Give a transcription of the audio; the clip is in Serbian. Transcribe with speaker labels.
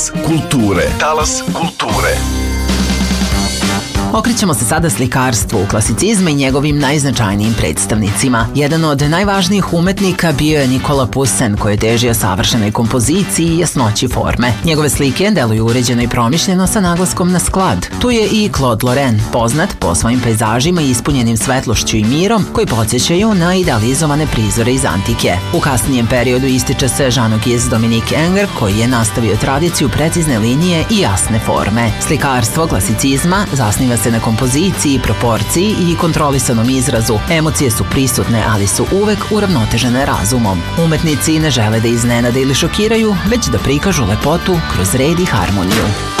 Speaker 1: kulture. Talas kulture.
Speaker 2: Okrećemo se sada slikarstvu klasicizma i njegovim najznačajnijim predstavnicima. Jedan od najvažnijih umetnika bio je Nikola Poussin, koji je težio savršenoj kompoziciji i jasnoći forme. Njegove slike deluju uređeno i promišljeno sa naglaskom na sklad. Tu je i Claude Lorrain, poznat po svojim pejzažima ispunjenim svetlošću i mirom, koji podsjećaju na idealizovane prizore iz antike. U kasnijem periodu ističe se Jean-Auguste Dominique Ingres, koji je nastavio tradiciju precizne linije i jasne forme. Slikarstvo klasicizma zasniva se na kompoziciji, proporciji i kontrolisanom izrazu. Emocije su prisutne, ali su uvek uravnotežene razumom. Umetnici ne žele da iznenade ili šokiraju, već da prikažu lepotu kroz red i harmoniju.